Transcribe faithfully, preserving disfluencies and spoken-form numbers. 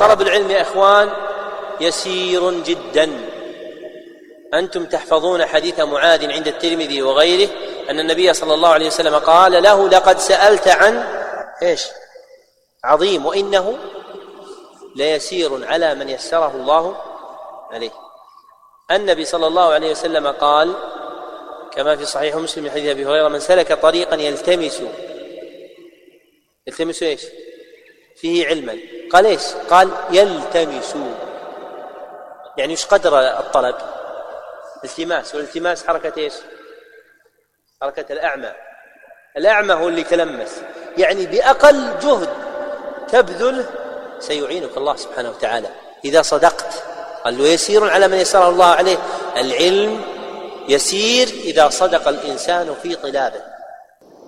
طلب العلم يا إخوان يسير جدا. أنتم تحفظون حديث معاذ عند الترمذي وغيره أن النبي صلى الله عليه وسلم قال له: لقد سألت عن إيش؟ عظيم، وإنه ليسير على من يسره الله عليه. النبي صلى الله عليه وسلم قال كما في صحيح مسلم من حديث أبي هريرة: من سلك طريقا يلتمس يلتمس إيش؟ فيه علما. قال إيش؟ قال يلتمس، يعني إيش قدر الطلب؟ التماس، والالتماس حركة إيش؟ حركة الأعمى. الأعمى هو اللي تلمس، يعني بأقل جهد تبذله سيعينك الله سبحانه وتعالى إذا صدقت. قال له: يسير على من يسره الله عليه. العلم يسير إذا صدق الإنسان في طلابه.